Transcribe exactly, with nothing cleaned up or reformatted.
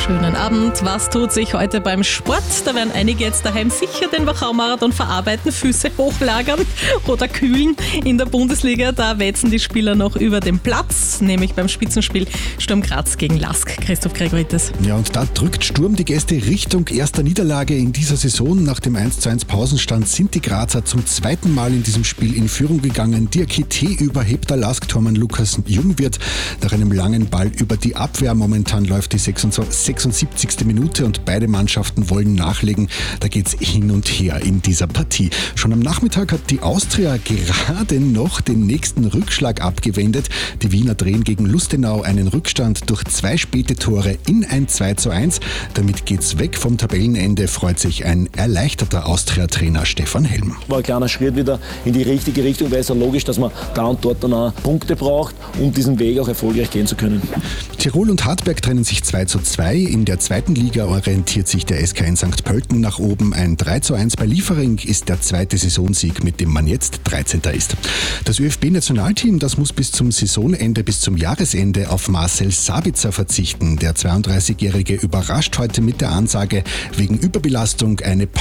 Schönen Abend. Was tut sich heute beim Sport? Da werden einige jetzt daheim sicher den Wachau-Marathon verarbeiten, Füße hochlagern oder kühlen. In der Bundesliga, da wetzen die Spieler noch über den Platz, nämlich beim Spitzenspiel Sturm Graz gegen Lask. Christoph Gregoritis. Ja, und da drückt Sturm die Gäste Richtung erster Niederlage in dieser Saison. Nach dem eins zu eins Pausenstand sind die Grazer zum zweiten Mal in diesem Spiel in Führung gegangen. Diakite überhebt der Lask-Tormann Lukas Jungwirth nach einem langen Ball über die Abwehr. Momentan läuft die sechsundsiebzigste Minute und beide Mannschaften wollen nachlegen. Da geht's hin und her in dieser Partie. Schon am Nachmittag hat die Austria gerade noch den nächsten Rückschlag abgewendet. Die Wiener drehen gegen Lustenau einen Rückstand durch zwei späte Tore in ein zwei zu eins. Damit geht's weg vom Tabellenende, freut sich ein erleichterter Austria-Trainer Stefan Helm. War ein kleiner Schritt wieder in die richtige Richtung, weil es ja logisch, dass man da und dort dann auch Punkte braucht, um diesen Weg auch erfolgreich gehen zu können. Tirol und Hartberg trennen sich zwei zu zwei. In der zweiten Liga orientiert sich der S K in Sankt Pölten nach oben. Ein drei zu eins bei Liefering ist der zweite Saisonsieg, mit dem man jetzt dreizehnter ist. Das ÖFB-Nationalteam, das muss bis zum Saisonende, bis zum Jahresende auf Marcel Sabitzer verzichten. Der zweiunddreißigjährige überrascht heute mit der Ansage, wegen Überbelastung eine